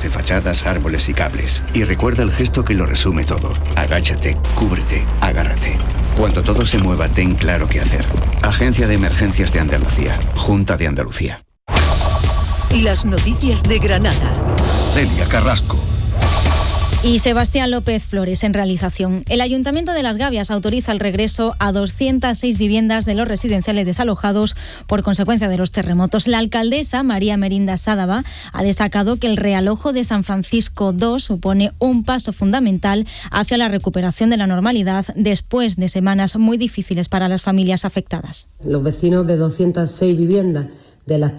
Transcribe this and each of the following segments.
de fachadas, árboles y cables. Y recuerda el gesto que lo resume todo. Agáchate, cúbrete, agárrate. Cuando todo se mueva, ten claro qué hacer. Agencia de Emergencias de Andalucía. Junta de Andalucía. Las noticias de Granada. Celia Carrasco. Y Sebastián López Flores en realización. El Ayuntamiento de Las Gavias autoriza el regreso a 206 viviendas de los residenciales desalojados por consecuencia de los terremotos. La alcaldesa María Merinda Sádava ha destacado que el realojo de San Francisco II supone un paso fundamental hacia la recuperación de la normalidad después de semanas muy difíciles para las familias afectadas. Los vecinos de 206 viviendas de las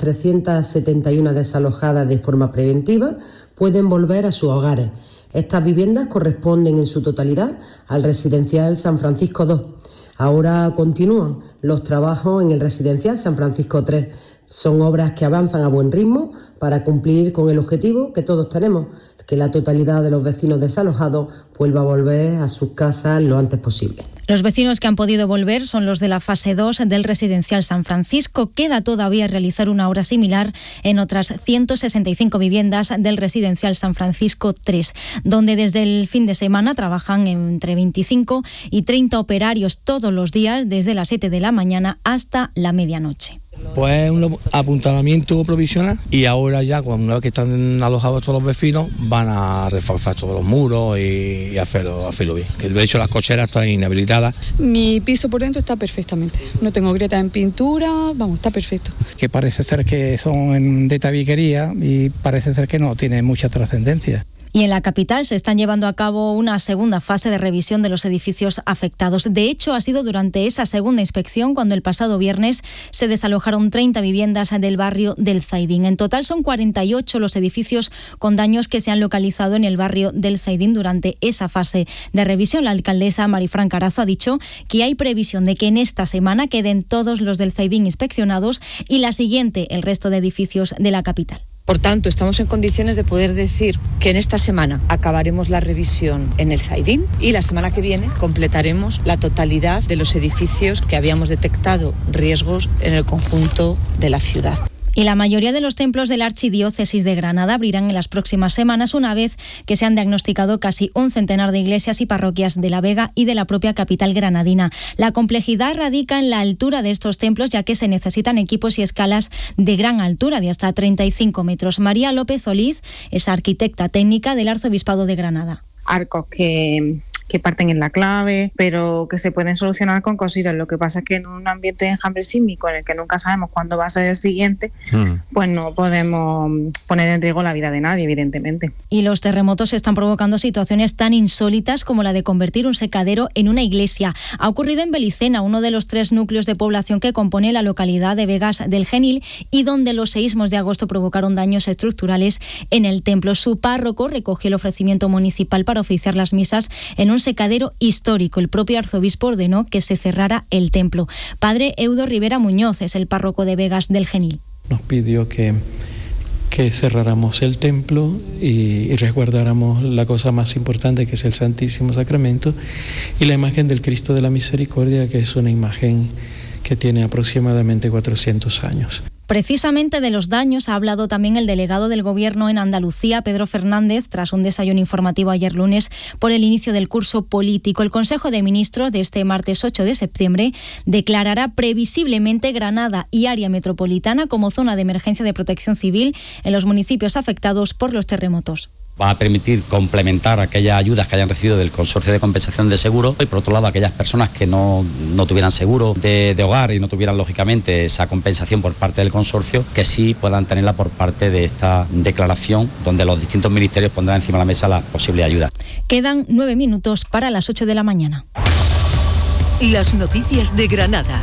371 desalojadas de forma preventiva pueden volver a sus hogares. Estas viviendas corresponden en su totalidad al residencial San Francisco II. Ahora continúan los trabajos en el residencial San Francisco III. Son obras que avanzan a buen ritmo para cumplir con el objetivo que todos tenemos, que la totalidad de los vecinos desalojados vuelva a volver a sus casas lo antes posible. Los vecinos que han podido volver son los de la fase 2 del residencial San Francisco. Queda todavía realizar una obra similar en otras 165 viviendas del residencial San Francisco 3, donde desde el fin de semana trabajan entre 25 y 30 operarios todos los días, desde las 7 de la mañana hasta la medianoche. Pues un apuntalamiento provisional y ahora ya, una vez que están alojados todos los vecinos, van a reforzar todos los muros y hacerlo bien. De hecho, las cocheras están inhabilitadas. Mi piso por dentro está perfectamente. No tengo grietas en pintura, está perfecto. Que parece ser que son de tabiquería y parece ser que no tiene mucha trascendencia. Y en la capital se están llevando a cabo una segunda fase de revisión de los edificios afectados. De hecho, ha sido durante esa segunda inspección cuando el pasado viernes se desalojaron 30 viviendas del barrio del Zaidín. En total son 48 los edificios con daños que se han localizado en el barrio del Zaidín durante esa fase de revisión. La alcaldesa Marifran Carazo ha dicho que hay previsión de que en esta semana queden todos los del Zaidín inspeccionados y la siguiente el resto de edificios de la capital. Por tanto, estamos en condiciones de poder decir que en esta semana acabaremos la revisión en el Zaidín y la semana que viene completaremos la totalidad de los edificios que habíamos detectado riesgos en el conjunto de la ciudad. Y la mayoría de los templos de la Archidiócesis de Granada abrirán en las próximas semanas, una vez que se han diagnosticado casi un centenar de iglesias y parroquias de La Vega y de la propia capital granadina. La complejidad radica en la altura de estos templos, ya que se necesitan equipos y escalas de gran altura, de hasta 35 metros. María López Solís es arquitecta técnica del Arzobispado de Granada. Arcos que parten en la clave, pero que se pueden solucionar con cositas. Lo que pasa es que en un ambiente de enjambre sísmico en el que nunca sabemos cuándo va a ser el siguiente, pues no podemos poner en riesgo la vida de nadie, evidentemente. Y los terremotos están provocando situaciones tan insólitas como la de convertir un secadero en una iglesia. Ha ocurrido en Belicena, uno de los 3 núcleos de población que compone la localidad de Vegas del Genil, y donde los seísmos de agosto provocaron daños estructurales en el templo. Su párroco recogió el ofrecimiento municipal para oficiar las misas en un secadero histórico. El propio arzobispo ordenó que se cerrara el templo. Padre Eudo Rivera Muñoz es el párroco de Vegas del Genil. Nos pidió que cerráramos el templo y resguardáramos la cosa más importante, que es el Santísimo Sacramento, y la imagen del Cristo de la Misericordia, que es una imagen que tiene aproximadamente 400 años. Precisamente de los daños ha hablado también el delegado del Gobierno en Andalucía, Pedro Fernández, tras un desayuno informativo ayer lunes por el inicio del curso político. El Consejo de Ministros de este martes 8 de septiembre declarará previsiblemente Granada y área metropolitana como zona de emergencia de protección civil en los municipios afectados por los terremotos. Va a permitir complementar aquellas ayudas que hayan recibido del Consorcio de Compensación de Seguro y, por otro lado, aquellas personas que no tuvieran seguro de hogar y no tuvieran, lógicamente, esa compensación por parte del consorcio, que sí puedan tenerla por parte de esta declaración, donde los distintos ministerios pondrán encima de la mesa las posibles ayudas. Quedan 9 minutos para las 8 de la mañana. Las noticias de Granada.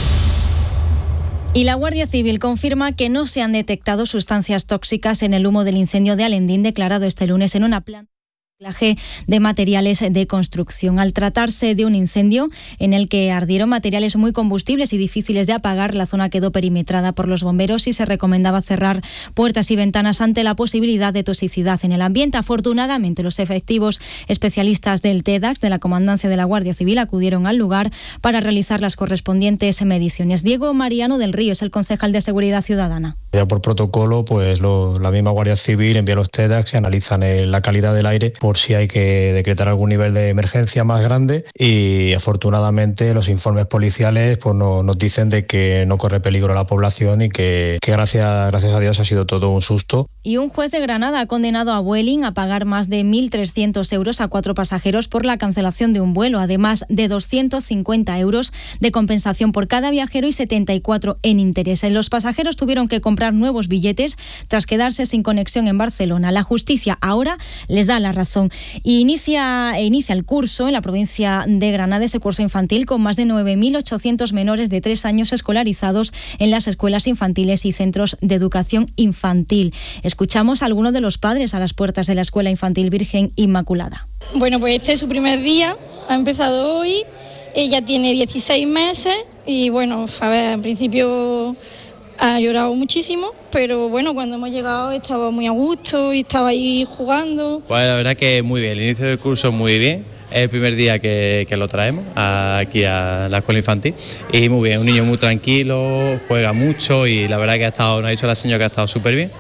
Y la Guardia Civil confirma que no se han detectado sustancias tóxicas en el humo del incendio de Alendín declarado este lunes en una planta. de materiales de construcción. Al tratarse de un incendio en el que ardieron materiales muy combustibles y difíciles de apagar, la zona quedó perimetrada por los bomberos y se recomendaba cerrar puertas y ventanas ante la posibilidad de toxicidad en el ambiente. Afortunadamente, los efectivos especialistas del TEDAX, de la Comandancia de la Guardia Civil, acudieron al lugar para realizar las correspondientes mediciones. Diego Mariano del Río es el concejal de Seguridad Ciudadana. Ya por protocolo, pues la misma Guardia Civil envía los TEDAX y analizan la calidad del aire por si hay que decretar algún nivel de emergencia más grande, y afortunadamente los informes policiales pues nos dicen de que no corre peligro a la población y que gracias a Dios ha sido todo un susto. Y un juez de Granada ha condenado a Vueling a pagar más de 1.300 euros a 4 pasajeros por la cancelación de un vuelo, además de 250 euros de compensación por cada viajero y 74 en intereses. Los pasajeros tuvieron que comprar nuevos billetes tras quedarse sin conexión en Barcelona. La justicia ahora les da la razón y inicia el curso en la provincia de Granada, ese curso infantil, con más de 9.800 menores de 3 años escolarizados en las escuelas infantiles y centros de educación infantil. Escuchamos a algunos de los padres a las puertas de la Escuela Infantil Virgen Inmaculada. Bueno, pues este es su primer día, ha empezado hoy, ella tiene 16 meses y bueno, a ver, en principio ha llorado muchísimo, pero bueno, cuando hemos llegado estaba muy a gusto y estaba ahí jugando. Pues la verdad que muy bien, el inicio del curso muy bien, es el primer día que lo traemos aquí a la escuela infantil y muy bien, un niño muy tranquilo, juega mucho y la verdad que nos ha dicho la señora que ha estado súper bien.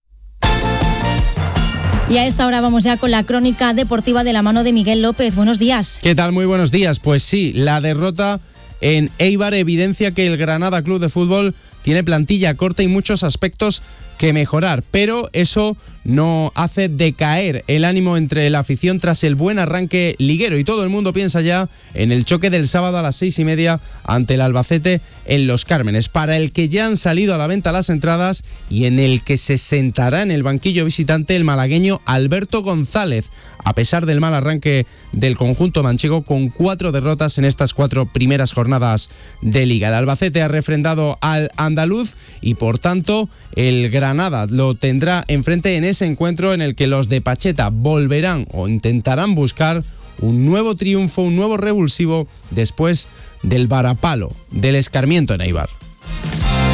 Y a esta hora vamos ya con la crónica deportiva de la mano de Miguel López. Buenos días. ¿Qué tal? Muy buenos días. Pues sí, la derrota en Eibar evidencia que el Granada Club de Fútbol tiene plantilla corta y muchos aspectos que mejorar, pero eso no hace decaer el ánimo entre la afición tras el buen arranque liguero y todo el mundo piensa ya en el choque del sábado a las 6:30 ante el Albacete en Los Cármenes, para el que ya han salido a la venta las entradas y en el que se sentará en el banquillo visitante el malagueño Alberto González, a pesar del mal arranque del conjunto manchego con 4 derrotas en estas 4 primeras jornadas de Liga. El Albacete ha refrendado al andaluz y por tanto el Granada lo tendrá enfrente en ese encuentro en el que los de Pacheta volverán o intentarán buscar un nuevo triunfo, un nuevo revulsivo después del varapalo, del escarmiento en Eibar.